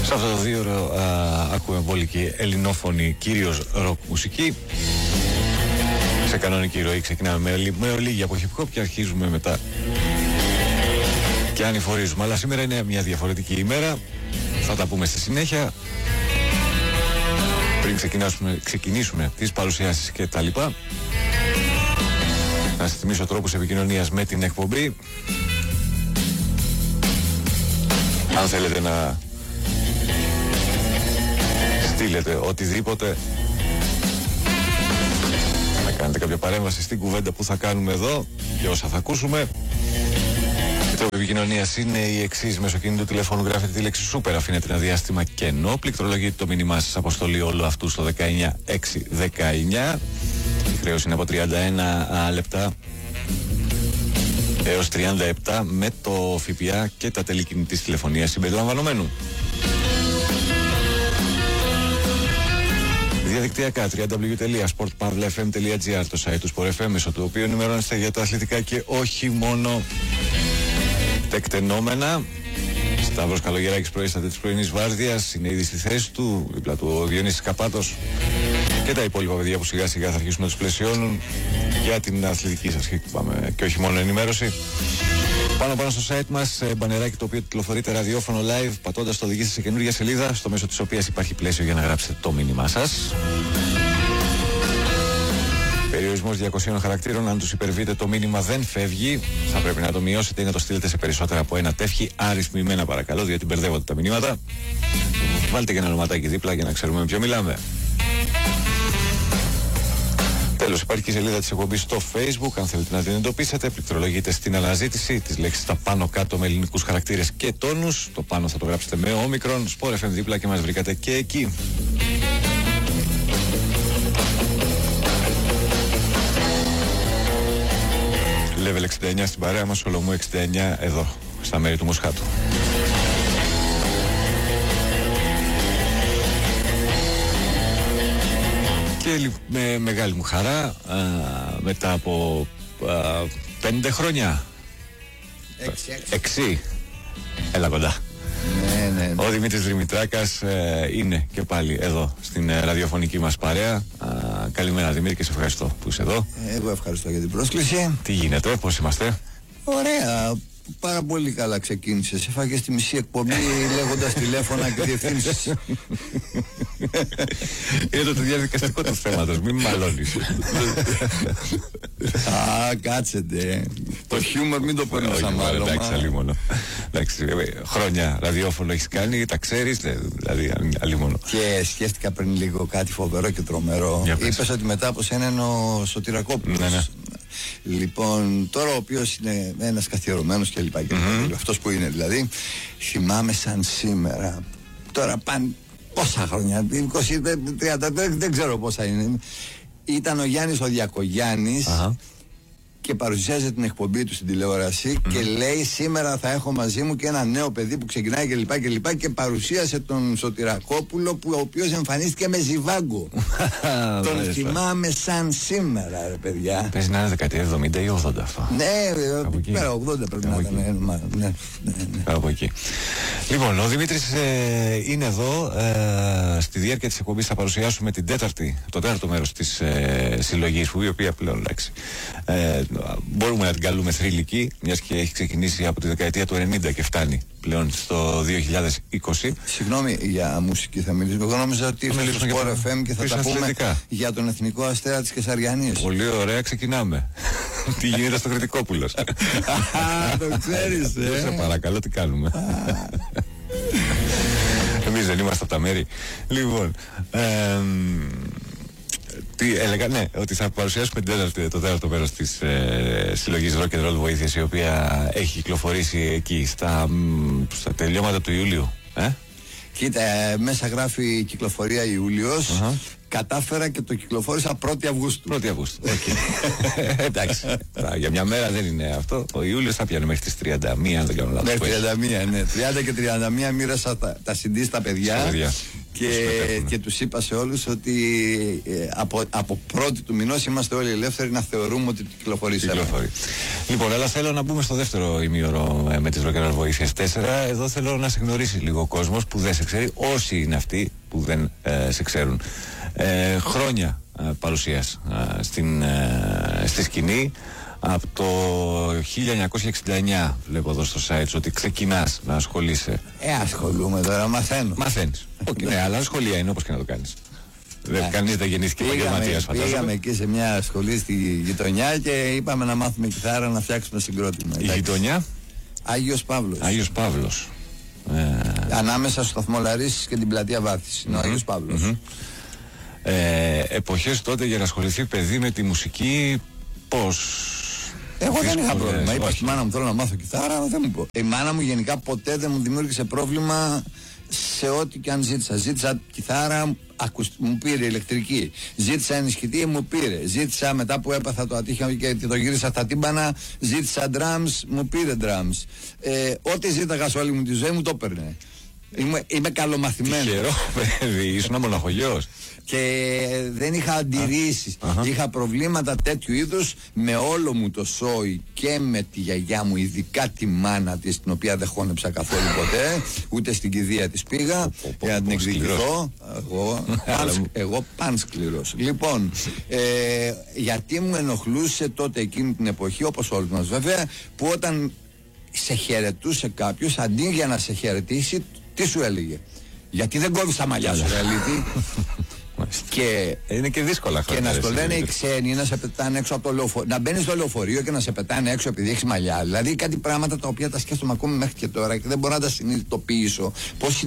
Σε αυτό το 2 ώρο ακούμε βόλικη ελληνόφωνη, κυρίως ροκ μουσική. Σε κανονική ροή ξεκινάμε με ολίγη από hip hop και αρχίζουμε μετά και ανηφορίζουμε. Αλλά σήμερα είναι μια διαφορετική ημέρα, θα τα πούμε στη συνέχεια. Πριν ξεκινήσουμε τις παρουσιάσεις και τα λοιπά, να σας θυμίσω τρόπους επικοινωνίας με την εκπομπή. Αν θέλετε να στείλετε οτιδήποτε, να κάνετε κάποια παρέμβαση στην κουβέντα που θα κάνουμε εδώ και όσα θα ακούσουμε. Η τρόπη επικοινωνίας είναι η εξής: μέσω κινητού τηλεφώνου γράφετε τη λέξη Super, αφήνετε ένα διάστημα κενό, πληκτρολογείτε το μήνυμά σας, αποστολή όλου αυτού στο 19619. Η χρέωση είναι από 31 λεπτά έως 37 με το ΦΠΑ και τα τέλη κινητής τηλεφωνίας συμπεριλαμβανομένου. Διαδικτυακά www.sportpavlafm.gr, το site του Sport FM, μέσω του οποίου ενημερώνεστε για τα αθλητικά και όχι μόνο τεκτενόμενα. Σταύρος Καλογεράκης προείσταται της πρωινής βάρδιας, είναι ήδη στη θέση του, δίπλα του ο Διονύσης Καπάτος και τα υπόλοιπα παιδιά που σιγά σιγά θα αρχίσουν να τους πλαισιώνουν για την αθλητική σας και όχι μόνο ενημέρωση. Πάνω στο site μας, μπανεράκι το οποίο κυκλοφορείται ραδιόφωνο live, πατώντας το οδηγήσετε σε καινούργια σελίδα, στο μέσο της οποίας υπάρχει πλαίσιο για να γράψετε το μήνυμά σας. Περιορισμός 200 χαρακτήρων, αν τους υπερβείτε το μήνυμα δεν φεύγει, θα πρέπει να το μειώσετε ή να το στείλετε σε περισσότερα από ένα τεύχη, αριθμημένα παρακαλώ, διότι μπερδεύονται τα μηνύματα. Βάλτε και ένα ονοματάκι δίπλα για να ξέρουμε με ποιο μιλάμε. Τέλος, υπάρχει και η σελίδα της εκπομπής στο Facebook, αν θέλετε να την εντοπίσετε. Πληκτρολογείτε στην αναζήτηση τις λέξεις τα πάνω κάτω με ελληνικούς χαρακτήρες και τόνους. Το πάνω θα το γράψετε με όμικρον, Sport FM δίπλα και μας βρήκατε και εκεί. Level 69 στην παρέα μας, Σολομού 69 εδώ, στα μέρη του Μοσχάτου. Και με μεγάλη μου χαρά, μετά από 5 χρόνια, 6, έλα κοντά. Ναι. Ο Δημήτρης Δημητράκας είναι και πάλι εδώ στην ραδιοφωνική μας παρέα. Καλημέρα Δημήτρη και σε ευχαριστώ που είσαι εδώ. Εγώ ευχαριστώ για την πρόσκληση. Τι γίνεται, πώς είμαστε? Ωραία, πάρα πολύ καλά ξεκίνησες. Έφαγες τη μισή εκπομπή λέγοντας τηλέφωνα και διευθύνσεις. Είναι το διαδικαστικό του θέματος, μην μαλώνεις. Κάτσετε. Το χιούμορ μην το παίρνω σαν μάλλον. Εντάξει, αλλήμωνο. Χρόνια ραδιόφωνο έχεις κάνει, τα ξέρεις, δηλαδή αλλήμωνο. Και σκέφτηκα πριν λίγο κάτι φοβερό και τρομερό. Είπες ότι μετά από σένα είναι ο Σωτηρακόπουλος. Ναι. Λοιπόν, τώρα ο οποίος είναι ένας καθιερωμένος και λοιπά, αυτός που είναι δηλαδή, θυμάμαι σαν σήμερα, τώρα πάνε πόσα χρόνια, 20, 30, δεν ξέρω πόσα είναι, ήταν ο Γιάννης ο Διακογιάννης και παρουσιάζει την εκπομπή του στην τηλεόραση και λέει σήμερα θα έχω μαζί μου και ένα νέο παιδί που ξεκινάει και παρουσίασε τον Σωτηρακόπουλο ο οποίος εμφανίστηκε με Ζιβάγκο. Τον θυμάμαι σαν σήμερα, ρε παιδιά. Πες να είναι δεκαετία 70 ή 80 αυτό. Ναι, πέρα 80 πρέπει να ήταν. Ναι. Από εκεί. Λοιπόν, ο Δημήτρης είναι εδώ. Στη διάρκεια της εκπομπής θα παρουσιάσουμε το τέταρτο μέρος της συλλογής, η οποία πλέον εντάξει, μπορούμε να την καλούμε θρυλική, μιας και έχει ξεκινήσει από τη δεκαετία του 90 και φτάνει πλέον στο 2020. Συγγνώμη για μουσική θα μιλήσουμε. Εγώ νόμιζα ότι ήρθε στο Sport FM και θα τα πούμε για τον Εθνικό Αστέρα της Κεσαριανής. Πολύ ωραία, ξεκινάμε. Τι γίνεται στο Κρητικόπουλος? Το ξέρεις, σε παρακαλώ, τι κάνουμε? Εμείς δεν είμαστε από τα μέρη. Λοιπόν, τι έλεγα, ναι, ότι θα παρουσιάσουμε το τέταρτο μέρος της συλλογής Rock and Roll Βοήθειας, η οποία έχει κυκλοφορήσει εκεί στα τελειώματα του Ιουλίου. Κοίτα, μέσα γράφει κυκλοφορία Ιούλιος. Κατάφερα και το κυκλοφόρησα 1η Αυγούστου. 1η Αυγούστου. Εντάξει. Για μια μέρα δεν είναι αυτό. Ο Ιούλιος θα πιάνει μέχρι τις 31, αν δεν κάνω λάθος. Μέχρι 31, ναι. 30 και 31 μοίρασα τα CD στα παιδιά. Και τους είπα σε όλους ότι από πρώτη του μηνός είμαστε όλοι ελεύθεροι να θεωρούμε ότι κυκλοφορήσαμε. Λοιπόν, αλλά θέλω να μπούμε στο δεύτερο ημίωρο με τις Rock & Roll Βοήθειες 4. Εδώ θέλω να σε γνωρίσει λίγο ο κόσμος που δεν σε ξέρει, όσοι είναι αυτοί που δεν σε ξέρουν. Χρόνια παρουσίας στη σκηνή. Από το 1969 βλέπω εδώ στο site ότι ξεκινάς να ασχολείσαι. Ασχολούμαι τώρα, μαθαίνω. Μαθαίνεις. Ναι, αλλά σχολεία είναι όπως και να το κάνεις. Κανείς δεν γεννήθηκε επαγγελματίας, φαντάζομαι. Πήγαμε εκεί σε μια σχολή στη γειτονιά και είπαμε να μάθουμε κιθάρα, να φτιάξουμε συγκρότημα. Η γειτονιά? Άγιος Παύλος. Άγιος Παύλος. Ανάμεσα στο σταθμό Λαρίσης και την πλατεία Βάθης. Είναι ο Άγιος Παύλος. Εποχές τότε για να ασχοληθεί παιδί με τη μουσική, πώς? Εγώ δεν είχα πρόβλημα. Είπα στη μάνα μου θέλω να μάθω κιθάρα, δεν μου πω. Η μάνα μου γενικά ποτέ δεν μου δημιούργησε πρόβλημα σε ό,τι και αν ζήτησα. Ζήτησα κιθάρα, μου πήρε ηλεκτρική. Ζήτησα ενισχυτή, μου πήρε. Ζήτησα μετά που έπαθα το ατύχημα και το γύρισα στα τύμπανα, ζήτησα drums, μου πήρε drums. Ό,τι ζήταγα σε όλη μου τη ζωή μου το έπαιρνε. Είμαι καλομαθημένος. Τυχερό παιδί, ήσουν μοναχογιός. Και δεν είχα αντιρρήσεις. Είχα προβλήματα τέτοιου είδους με όλο μου το σόι και με τη γιαγιά μου, ειδικά τη μάνα της, την οποία δεν χώνεψα καθόλου ποτέ, ούτε στην κηδεία της πήγα για να την εκδικηθώ. Εγώ πανσκληρός. Λοιπόν, γιατί μου ενοχλούσε τότε εκείνη την εποχή, όπως όλους μας βέβαια, που όταν σε χαιρετούσε κάποιος, αντί για να σε χαιρετήσει, τι σου έλεγε? Γιατί δεν κόβεις τα μαλλιά σου, αλήθεια? Και είναι και δύσκολα χρόνια. Και να στο λένε οι ξένοι να σε πετάνε έξω από το λεωφορείο. Να μπαίνεις στο λεωφορείο και να σε πετάνε έξω επειδή έχεις μαλλιά. Δηλαδή κάτι πράγματα τα οποία τα σκέφτομαι ακόμη μέχρι και τώρα και δεν μπορώ να τα συνειδητοποιήσω. Πώς